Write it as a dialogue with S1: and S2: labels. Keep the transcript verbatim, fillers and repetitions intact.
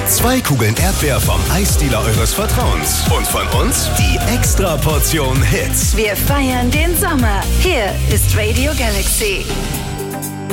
S1: Zwei Kugeln Erdbeer vom Eisdealer eures Vertrauens. Und von uns die Extra-Portion Hits.
S2: Wir feiern den Sommer. Hier ist Radio Galaxy.